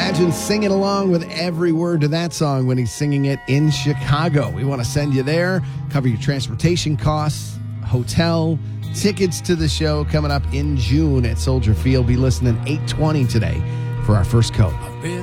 Imagine singing along with every word to that song when he's singing it in Chicago. We want to send you there, cover your transportation costs, hotel, tickets to the show coming up in June at Soldier Field. Be listening 8:20 today for our first code.